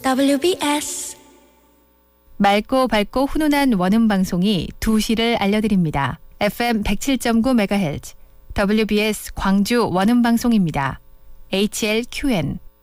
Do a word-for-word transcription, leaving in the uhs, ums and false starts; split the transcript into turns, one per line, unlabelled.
더블유비에스
맑고 밝고 훈훈한 원음 방송이 두 시를 알려드립니다. 에프엠 백칠 점 구 메가헤르츠 더블유비에스 광주 원음 방송입니다. 에이치엘큐엔